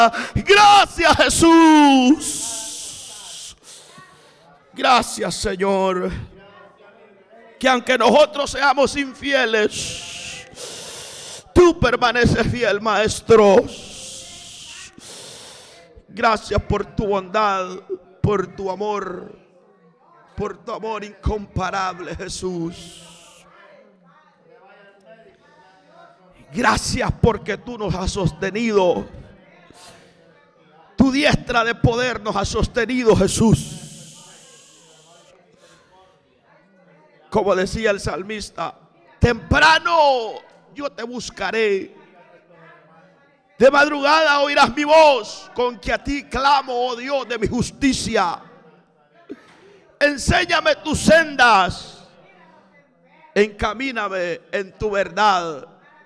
Gracias, Jesús. Gracias, Señor. Que aunque nosotros seamos infieles, tú permaneces fiel, Maestro. Gracias por tu bondad, por tu amor incomparable, Jesús. Gracias porque tú nos has sostenido. Tu diestra de poder nos ha sostenido, Jesús. Como decía el salmista, temprano yo te buscaré. De madrugada oirás mi voz, con que a ti clamo, oh Dios de mi justicia. Enséñame tus sendas, encamíname en tu verdad.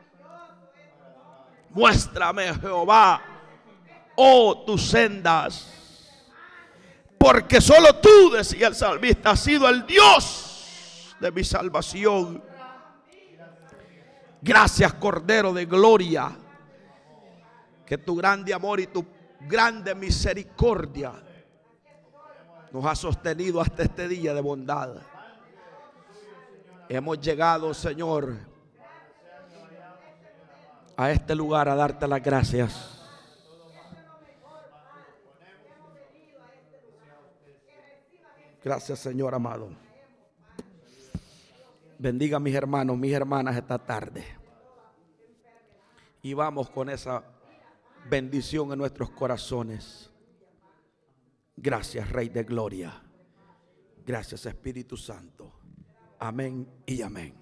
Muéstrame, Jehová, oh tus sendas, porque solo tú, decía el salmista, has sido el Dios de mi salvación. Gracias, Cordero de gloria, que tu grande amor y tu grande misericordia nos ha sostenido hasta este día de bondad. Hemos llegado, Señor, a este lugar a darte las gracias. Gracias, Señor amado. Bendiga a mis hermanos, mis hermanas esta tarde. Y vamos con esa bendición en nuestros corazones. Gracias, Rey de Gloria. Gracias, Espíritu Santo. Amén y amén.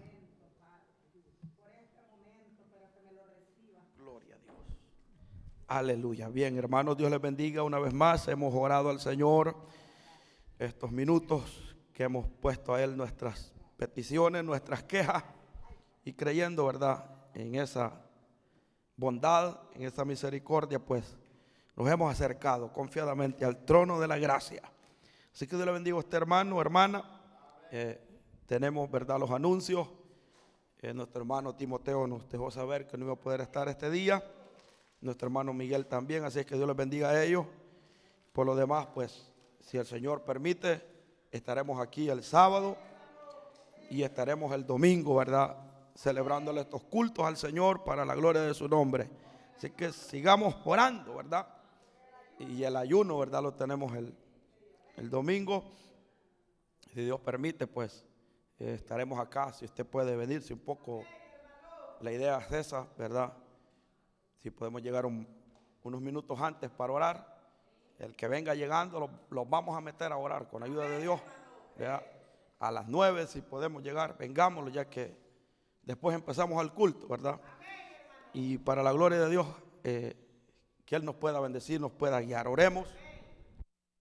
Gloria a Dios. Aleluya. Bien, hermanos, Dios les bendiga una vez más. Hemos orado al Señor estos minutos que hemos puesto a Él nuestras peticiones, nuestras quejas, y creyendo, ¿verdad?, en esa bondad, en esa misericordia, pues nos hemos acercado confiadamente al trono de la gracia. Así que Dios le bendiga a usted, hermano, hermana. Tenemos, ¿verdad?, los anuncios. Nuestro hermano Timoteo nos dejó saber que no iba a poder estar este día. Nuestro hermano Miguel también, así es que Dios les bendiga a ellos. Por lo demás, pues, si el Señor permite, estaremos aquí el sábado y estaremos el domingo, ¿verdad?, celebrándole estos cultos al Señor para la gloria de su nombre. Así que sigamos orando, ¿verdad? Y el ayuno, ¿verdad?, lo tenemos el domingo. Si Dios permite, pues estaremos acá. Si usted puede venirse un poco, la idea es esa, ¿verdad? Si podemos llegar unos minutos antes para orar. El que venga llegando, los vamos a meter a orar con ayuda de Dios, ¿verdad? A las 9, si podemos llegar, vengámoslo, ya que después empezamos al culto, ¿verdad? Y para la gloria de Dios, que Él nos pueda bendecir, nos pueda guiar. Oremos.